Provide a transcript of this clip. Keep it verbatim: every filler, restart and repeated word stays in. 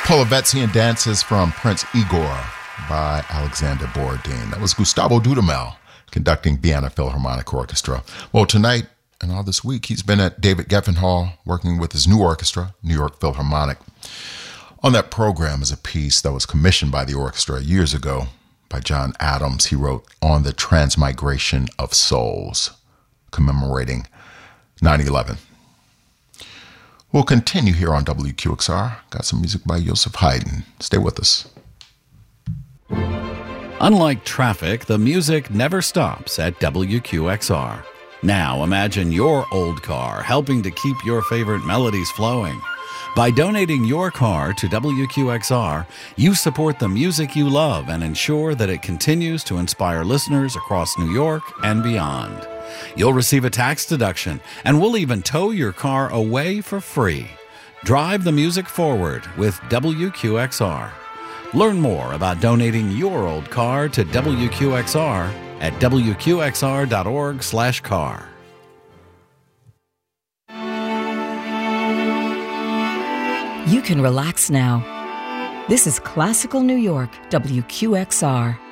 Polovetzian Dances from Prince Igor by Alexander Borodin. That was Gustavo Dudamel conducting Vienna Philharmonic Orchestra. Well, tonight and all this week, he's been at David Geffen Hall working with his new orchestra, New York Philharmonic. On that program is a piece that was commissioned by the orchestra years ago by John Adams. He wrote On the Transmigration of Souls, commemorating nine eleven. We'll continue here on W Q X R. Got some music by Joseph Haydn. Stay with us. Unlike traffic, the music never stops at W Q X R. Now imagine your old car helping to keep your favorite melodies flowing. By donating your car to W Q X R, you support the music you love and ensure that it continues to inspire listeners across New York and beyond. You'll receive a tax deduction, and we'll even tow your car away for free. Drive the music forward with W Q X R. Learn more about donating your old car to W Q X R at W Q X R dot org slash car. You can relax now. This is Classical New York, W Q X R.